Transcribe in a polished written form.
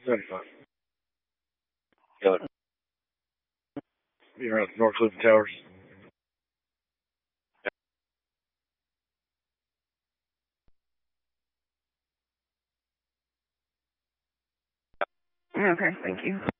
75. Got it. Be around North Clifton Towers. Okay, thank you.